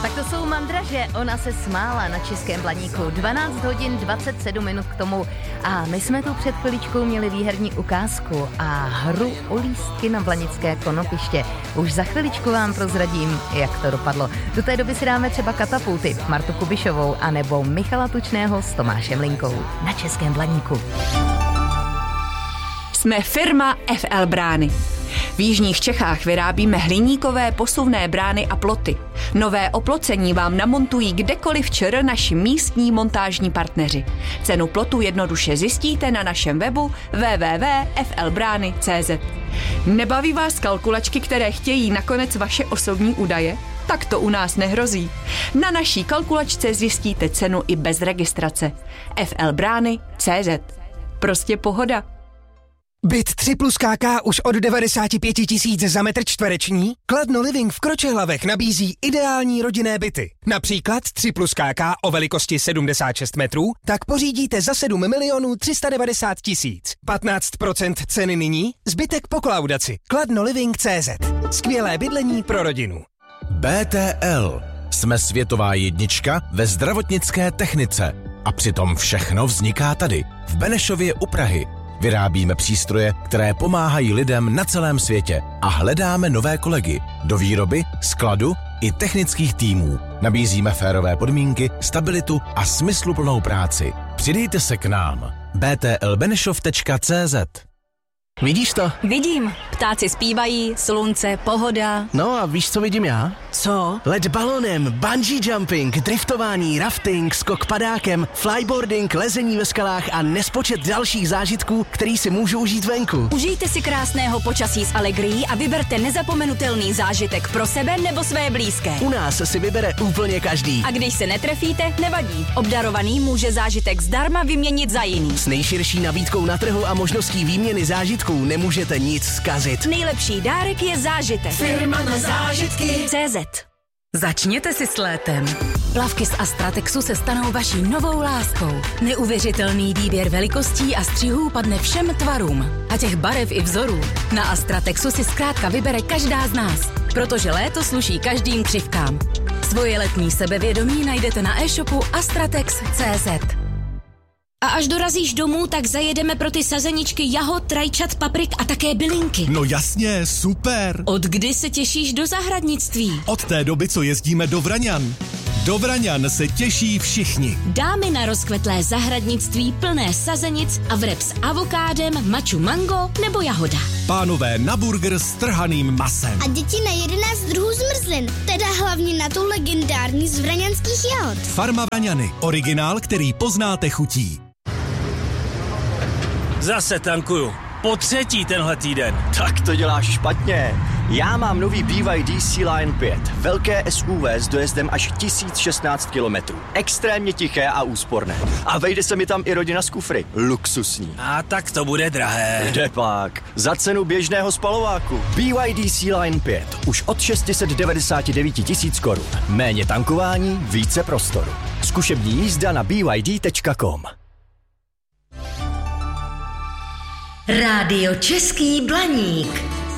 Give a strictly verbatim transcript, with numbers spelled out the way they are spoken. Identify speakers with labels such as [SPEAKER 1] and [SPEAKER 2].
[SPEAKER 1] Tak to jsou Mandraže, ona se smála na Českém Blaníku. dvanáct hodin dvacet sedm minut k tomu. A my jsme tu před chviličkou měli výherní ukázku a hru o lístky na blanické konopiště. Už za chviličku vám prozradím, jak to dopadlo. Do té doby si dáme třeba Katapulty, Martu Kubišovou anebo Michala Tučného s Tomášem Linkou na Českém Blaníku.
[SPEAKER 2] Jsme firma F L Brány. V jižních Čechách vyrábíme hliníkové posuvné brány a ploty. Nové oplocení vám namontují kdekoliv ČR naši místní montážní partneři. Cenu plotu jednoduše zjistíte na našem webu w w w tečka f l brány tečka c z. Nebaví vás kalkulačky, které chtějí nakonec vaše osobní údaje? Tak to u nás nehrozí. Na naší kalkulačce zjistíte cenu i bez registrace. f l brány tečka c z. Prostě pohoda.
[SPEAKER 3] Byt tři plus K K už od devadesát pět tisíc za metr čtvereční? Kladno Living v Kročehlavech nabízí ideální rodinné byty. Například tři plus K K o velikosti sedmdesát šest metrů, tak pořídíte za sedm milionů tři sta devadesát tisíc. patnáct procent ceny nyní, zbytek po kolaudaci. Kladno Living tečka c z. Skvělé bydlení pro rodinu.
[SPEAKER 4] B T L. Jsme světová jednička ve zdravotnické technice. A přitom všechno vzniká tady, v Benešově u Prahy. Vyrábíme přístroje, které pomáhají lidem na celém světě a hledáme nové kolegy do výroby, skladu i technických týmů. Nabízíme férové podmínky, stabilitu a smysluplnou práci. Přidejte se k nám. b t l benešov tečka c z.
[SPEAKER 5] Vidíš to?
[SPEAKER 2] Vidím. Ptáci zpívají, slunce, pohoda.
[SPEAKER 5] No a víš, co vidím já?
[SPEAKER 2] Co?
[SPEAKER 5] Let balonem, bungee jumping, driftování, rafting, skok padákem, flyboarding, lezení ve skalách a nespočet dalších zážitků, který si můžu užít venku.
[SPEAKER 2] Užijte si krásného počasí s Allegrií a vyberte nezapomenutelný zážitek pro sebe nebo své blízké.
[SPEAKER 5] U nás si vybere úplně každý.
[SPEAKER 2] A když se netrefíte, nevadí. Obdarovaný může zážitek zdarma vyměnit za jiný.
[SPEAKER 5] S nejširší nabídkou na trhu a možností výměny zážitků nemůžete nic zkazit.
[SPEAKER 2] Nejlepší dárek je zážitek.
[SPEAKER 6] Firma na zážitky.
[SPEAKER 2] C Z.
[SPEAKER 7] Začněte si s létem. Plavky z Astratexu se stanou vaší novou láskou. Neuvěřitelný výběr velikostí a střihů padne všem tvarům. A těch barev i vzorů. Na Astratexu si zkrátka vybere každá z nás. Protože léto sluší každým křivkám. Svoje letní sebevědomí najdete na e-shopu astratex tečka c z.
[SPEAKER 8] A až dorazíš domů, tak zajedeme pro ty sazeničky jahod, rajčat, paprik a také bylinky.
[SPEAKER 9] No jasně, super.
[SPEAKER 8] Od kdy se těšíš do zahradnictví?
[SPEAKER 9] Od té doby, co jezdíme do Vraňan. Do Vraňan se těší všichni.
[SPEAKER 8] Dámy na rozkvetlé zahradnictví plné sazenic a vreb s avokádem, maču mango nebo jahoda.
[SPEAKER 9] Pánové na burger s trhaným masem.
[SPEAKER 10] A děti na jedenáct druhů zmrzlin, teda hlavně na tu legendární z vraňanských jahod.
[SPEAKER 9] Farma Vraňany, originál, který poznáte chutí.
[SPEAKER 11] Zase tankuju. Po třetí tenhle týden.
[SPEAKER 12] Tak to děláš špatně. Já mám nový B Y D C-Line pět. Velké S U V s dojezdem až tisíc šestnáct kilometrů. Extrémně tiché a úsporné. A vejde se mi tam i rodina z kufry. Luxusní.
[SPEAKER 11] A tak to bude drahé.
[SPEAKER 12] Kde pak? Za cenu běžného spalováku. B Y D C-Line pět. Už od šest set devadesát devět tisíc korun. Méně tankování, více prostoru. Zkušební jízda na b y d tečka com.
[SPEAKER 6] Rádio Český Blaník.